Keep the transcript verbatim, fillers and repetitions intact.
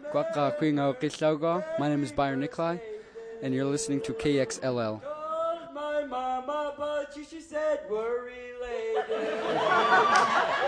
Kwaka Kwingo Kislaugo. My name is Byron Nikolai, and you're listening to K X L L. My mama, but she said we're related.